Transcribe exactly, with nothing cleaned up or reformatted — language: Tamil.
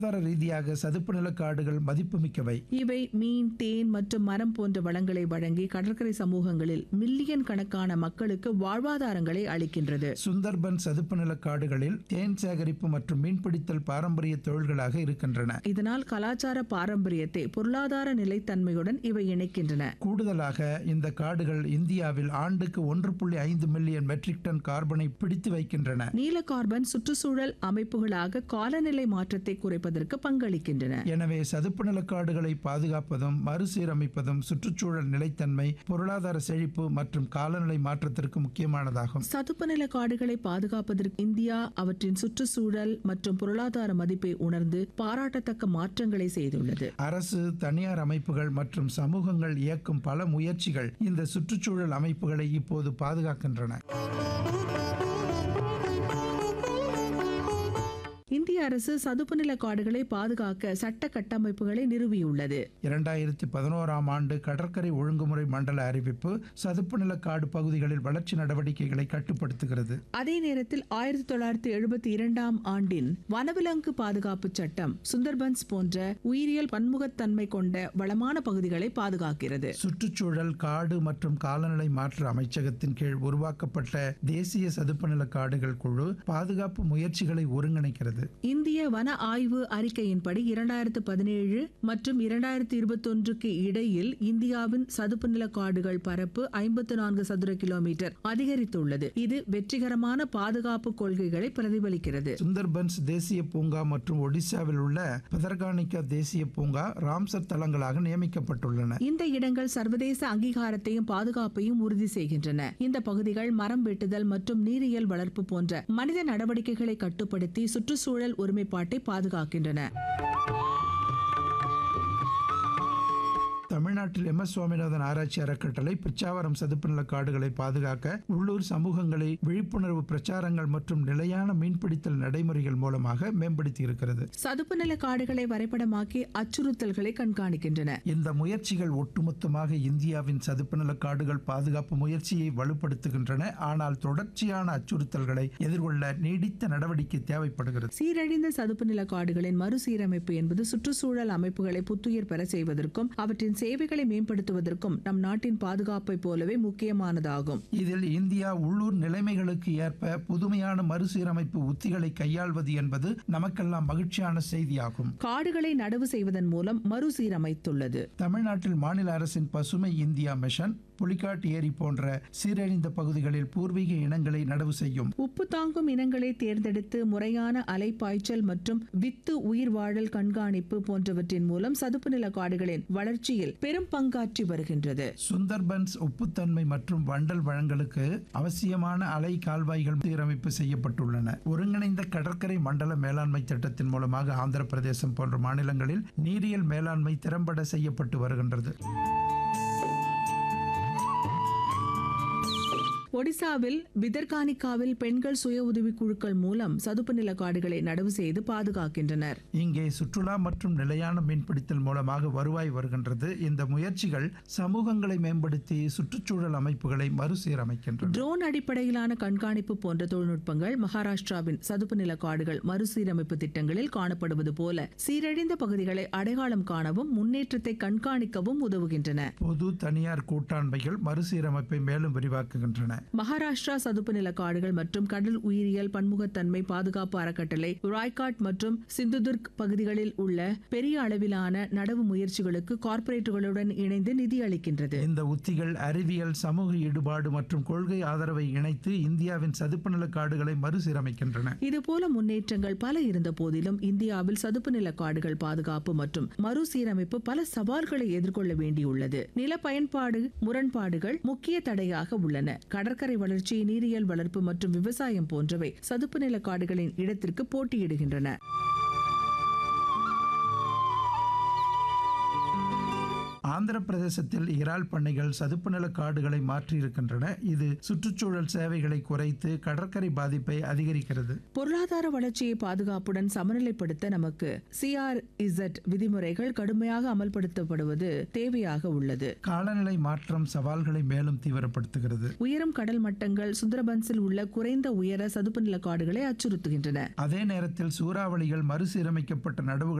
பொருளாதார ரீதியாக சதுப்பு நில காடுகள் மதிப்புமிக்கவை. இவை மீன், தேன் மற்றும் மரம் போன்ற வளங்களை வழங்கி கடற்கரை சமூகங்களில் மில்லியன் கணக்கான மக்களுக்கு வாழ்வாதாரங்களை அளிக்கின்றது. சுந்தர்பன் சதுப்பு நில காடுகளில் தேன் சேகரிப்பு மற்றும் மீன்பிடித்தல் பாரம்பரிய தொழில்களாக இருக்கின்றன. இதனால் கலாச்சார பாரம்பரியத்தை பொருளாதார நிலைத்தன்மையுடன் இவை இணைக்கின்றன. கூடுதலாக இந்த காடுகள் இந்தியாவில் ஆண்டுக்கு ஒன்று புள்ளி ஐந்து மில்லியன் மெட்ரிக் டன் கார்பனை பிடித்து வைக்கின்றன. நீல கார்பன் சுற்றுச்சூழல் அமைப்புகளாக காலநிலை மாற்றத்தை குறைப்பதற்கு பங்களிக்கின்றன. எனவே சதுப்பு நில காடுகளை பாதுகாப்பதும் மறுசீரமைப்பதும் சுற்றுச்சூழல் நிலைத்தன்மை, பொருளாதார செழிப்பு மற்றும் காலநிலை மாற்றத்திற்கு முக்கியமானதாகும். சதுப்பு நில காடுகளை பாதுகாப்பதற்கு இந்தியா அவற்றின் சுற்றுச்சூழல் மற்றும் பொருளாதார மதிப்பை உணர்ந்து பாராட்டத்தக்க மாற்றங்களை செய்துள்ளது. அரசு, தனியார் அமைப்புகள் மற்றும் சமூகங்கள் இயக்கும் பல முயற்சிகள் இந்த சுற்றுச்சூழல் அமைப்புகளை இப்போது பாதுகாக்கின்றன. இந்திய அரசு சதுப்பு நில காடுகளை பாதுகாக்க சட்ட கட்டமைப்புகளை நிறுவியுள்ளது. இரண்டாயிரத்தி பதினோராம் ஆண்டு கடற்கரை ஒழுங்குமுறை மண்டல அறிவிப்பு சதுப்பு நில காடு பகுதிகளில் வளர்ச்சி நடவடிக்கைகளை கட்டுப்படுத்துகிறது. அதே நேரத்தில் ஆயிரத்தி தொள்ளாயிரத்தி எழுபத்தி இரண்டாம் ஆண்டின் வனவிலங்கு பாதுகாப்பு சட்டம் சுந்தர்பன்ஸ் போன்ற உயிரியல் பன்முகத்தன்மை கொண்ட வளமான பகுதிகளை பாதுகாக்கிறது. சுற்றுச்சூழல், காடு மற்றும் காலநிலை மாற்ற அமைச்சகத்தின் கீழ் உருவாக்கப்பட்ட தேசிய சதுப்பு நில காடுகள் குழு பாதுகாப்பு முயற்சிகளை ஒருங்கிணைக்கிறது. இந்திய வன ஆய்வு அறிக்கையின்படி இரண்டாயிரத்து பதினேழு மற்றும் இரண்டாயிரத்தி இருபத்தி ஒன்றுக்கு இடையில் இந்தியாவின் சதுப்பு நில காடுகள் பரப்பு ஐம்பத்தி நான்கு சதுர கிலோமீட்டர் அதிகரித்துள்ளது. இது வெற்றிகரமான பாதுகாப்பு கொள்கைகளை பிரதிபலிக்கிறது. சுந்தர்பன்ஸ் தேசிய பூங்கா மற்றும் ஒடிசாவில் உள்ள பதர்கானிகா தேசிய பூங்கா ராம்சர் தளங்களாக நியமிக்கப்பட்டுள்ளன. இந்த இடங்கள் சர்வதேச அங்கீகாரத்தையும் பாதுகாப்பையும் உறுதி செய்கின்றன. இந்த பகுதிகள் மரம் வெட்டுதல் மற்றும் நீரியல் வளர்ப்பு போன்ற மனித நடவடிக்கைகளை கட்டுப்படுத்தி சுற்றுச்சூழல் ஒருமைப்பாட்டை பாதுகாக்கின்றன. தமிழ்நாட்டில் எம் எஸ் சுவாமிநாதன் ஆராய்ச்சி அறக்கட்டளை பிச்சாவரம் சதுப்பு நில காடுகளை பாதுகாக்க உள்ளூர் சமூகங்களை விழிப்புணர்வு பிரச்சாரங்கள் மற்றும் நிலையான மீன்பிடித்தல் நடைமுறைகள் மூலமாக மேம்படுத்தி இருக்கிறது. சதுப்பு நில காடுகளை வரைபடமாக்கி அச்சுறுத்தல்களை கண்காணிக்கின்றன. இந்த முயற்சிகள் ஒட்டுமொத்தமாக இந்தியாவின் சதுப்பு நில காடுகள் பாதுகாப்பு முயற்சியை வலுப்படுத்துகின்றன. ஆனால் தொடர்ச்சியான அச்சுறுத்தல்களை எதிர்கொள்ள நீடித்த நடவடிக்கை தேவைப்படுகிறது. சீரழிந்த சதுப்பு நில காடுகளின் மறுசீரமைப்பு என்பது சுற்றுச்சூழல் அமைப்புகளை புத்துயிர் பெற செய்வதற்கும் அவற்றின் சேவைகளை மேம்படுத்துவதற்கும் நம் நாட்டின் பாதுகாப்பை போலவே முக்கியமானதாகும். இதில் இந்தியா உள்ளூர் நிலைமைகளுக்கு ஏற்ப புதுமையான மறுசீரமைப்பு உத்திகளை கையாள்வது என்பது நமக்கெல்லாம் மகிழ்ச்சியான செய்தியாகும். காடுகளை நடவு செய்வதன் மூலம் மறுசீரமைத்துள்ளது. தமிழ்நாட்டில் மாநில அரசின் பசுமை இந்தியா மிஷன் புலிக்காட் ஏரி போன்ற சீரழிந்த பகுதிகளில் பூர்வீக இனங்களை நடவு செய்யும். உப்பு தாங்கும் இனங்களை தேர்ந்தெடுத்து முறையான அலைப்பாய்ச்சல் மற்றும் வித்து உயிர் வாழல் கண்காணிப்பு போன்றவற்றின் மூலம் சதுப்பு நில காடுகளின் வளர்ச்சியில் பெரும் பங்காற்றி வருகின்றது. சுந்தர்பன்ஸ் உப்புத்தன்மை மற்றும் வண்டல் வளங்களுக்கு அவசியமான அலை கால்வாய்கள் சீரமைப்பு செய்யப்பட்டுள்ளன. ஒருங்கிணைந்த கடற்கரை மண்டல மேலாண்மை திட்டத்தின் மூலமாக ஆந்திர பிரதேசம் போன்ற மாநிலங்களில் நீரியல் மேலாண்மை திறம்பட செய்யப்பட்டு வருகின்றது. ஒடிசாவில் விதர்கானிகாவில் பெண்கள் சுய உதவி குழுக்கள் மூலம் சதுப்பு நில காடுகளை நடவு செய்து பாதுகாக்கின்றனர். இங்கே சுற்றுலா மற்றும் நிலையான மீன்பிடித்தல் மூலமாக வருவாய் வருகின்றது. இந்த முயற்சிகள் சமூகங்களை மேம்படுத்தி சுற்றுச்சூழல் அமைப்புகளை மறுசீரமைக்கின்றன. ட்ரோன் அடிப்படையிலான கண்காணிப்பு போன்ற தொழில்நுட்பங்கள் மகாராஷ்டிராவின் சதுப்பு நில காடுகள் மறுசீரமைப்பு திட்டங்களில் காணப்படுவது போல சீரழிந்த பகுதிகளை அடையாளம் காணவும் முன்னேற்றத்தை கண்காணிக்கவும் உதவுகின்றன. பொது தனியார் கூட்டாண்மைகள் மறுசீரமைப்பை மேலும் விரிவாக்குகின்றன. மகாராஷ்டிரா சதுப்பு நில காடுகள் மற்றும் கடல் உயிரியல் பன்முகத்தன்மை பாதுகாப்பு அறக்கட்டளை ராய்காட் மற்றும் சிந்துதுர்க் பகுதிகளில் உள்ள பெரிய அளவிலான நடவு முயற்சிகளுக்கு கார்ப்பரேட்டுகளுடன் இணைந்து நிதி அளிக்கின்றது. இந்த உத்திகள் அறிவியல், சமூக ஈடுபாடு மற்றும் கொள்கை ஆதரவை இணைத்து இந்தியாவின் சதுப்பு நில காடுகளை மறுசீரமைக்கின்றன. இதுபோல முன்னேற்றங்கள் பல இருந்த போதிலும் இந்தியாவில் சதுப்பு நில காடுகள் பாதுகாப்பு மற்றும் மறுசீரமைப்பு பல சவால்களை எதிர்கொள்ள வேண்டியுள்ளது. நில பயன்பாடு முரண்பாடுகள் முக்கிய தடையாக உள்ளன. கடற்கரை வளர்ச்சி, நீரியல் வளர்ப்பு மற்றும் விவசாயம் போன்றவை சதுப்பு நில காடுகளின் இடத்திற்கு போட்டியிடுகின்றன. ஆந்திர பிரதேசத்தில் இறால் பண்ணைகள் சதுப்பு நில காடுகளை மாற்றியிருக்கின்றன. இது சுற்றுச்சூழல் சேவைகளை குறைத்து கடற்கரை பாதிப்பை அதிகரிக்கிறது. பொருளாதார வளர்ச்சியை பாதுகாப்புடன் சமநிலைப்படுத்த நமக்கு சிஆர்இசட் விதிமுறைகள் கடுமையாக அமல்படுத்தப்படுவது தேவையாக உள்ளது. காலநிலை மாற்றம் சவால்களை மேலும் தீவிரப்படுத்துகிறது. உயரும் கடல் மட்டங்கள் சுந்தரபன்ஸில் உள்ள குறைந்த உயர சதுப்பு நில காடுகளை அச்சுறுத்துகின்றன. அதே நேரத்தில் சூறாவளிகள் மறுசீரமைக்கப்பட்ட நடவுகளை